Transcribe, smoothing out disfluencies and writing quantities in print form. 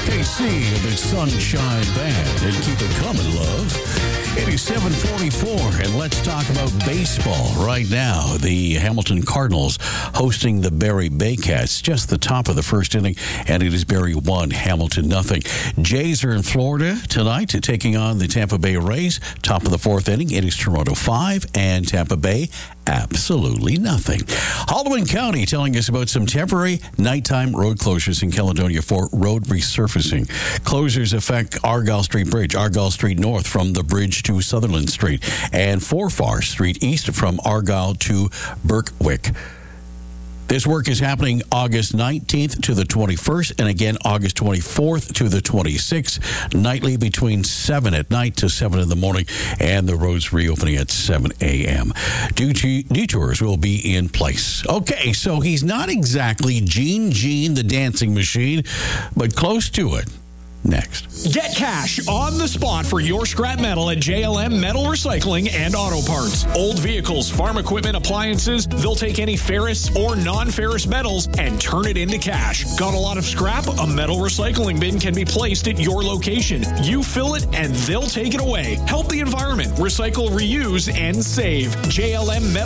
KC of the Sunshine Band, and keep it coming, love. It is 7:44, and let's talk about baseball right now. The Hamilton Cardinals hosting the Barrie Baycats. Just the top of the first inning, and it is Barrie 1, Hamilton nothing. Jays are in Florida tonight, taking on the Tampa Bay Rays. Top of the fourth inning, it is Toronto 5, and Tampa Bay absolutely nothing. Haldimand County telling us about some temporary nighttime road closures in Caledonia for road resurfacing. Closures affect Argyle Street Bridge, Argyle Street North from the bridge to Sutherland Street, and Forfar Street East from Argyle to Berkwick. This work is happening August 19th to the 21st, and again August 24th to the 26th, nightly between 7 at night to 7 in the morning, and the roads reopening at 7 a.m. Detours will be in place. Okay, so he's not exactly Gene the Dancing Machine, but close to it. Next. Get cash on the spot for your scrap metal at JLM Metal Recycling and Auto Parts. Old vehicles, farm equipment, appliances, they'll take any ferrous or non-ferrous metals and turn it into cash. Got a lot of scrap? A metal recycling bin can be placed at your location. You fill it and they'll take it away. Help the environment. Recycle, reuse, and save. JLM Metal